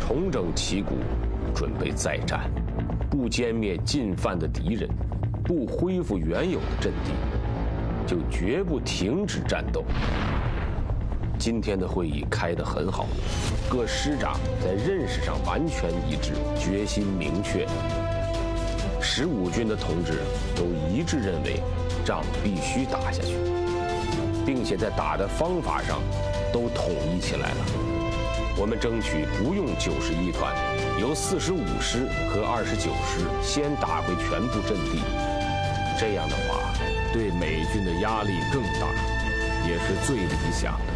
重整旗鼓，准备再战，不歼灭进犯的敌人，不恢复原有的阵地，就绝不停止战斗。今天的会议开得很好，各师长在认识上完全一致，决心明确。15军的同志都一致认为，仗必须打下去，并且在打的方法上都统一起来了。我们争取不用91团，由45师和29师先打回全部阵地。这样的话，对美军的压力更大，也是最理想的。